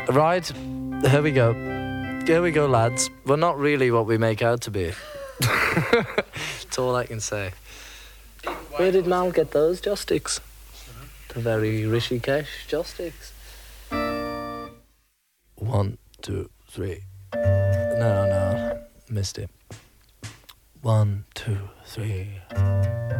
Right, here we go. Here we go, lads. We're not really what we make out to be. That's all I can say. Where did Mal get those joysticks? The very Rishikesh joysticks. 1, 2, 3. No, missed it. 1, 2, 3.